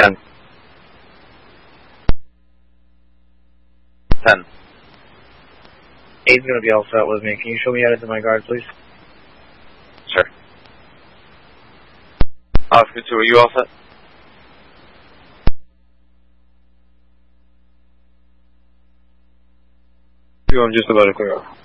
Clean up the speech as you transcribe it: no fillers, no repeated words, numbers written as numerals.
10. 10. 8's going to be all set with me. Can you show me out into my guard, please? Sure. Oscar 2, are you all set? I'm just about to clear off.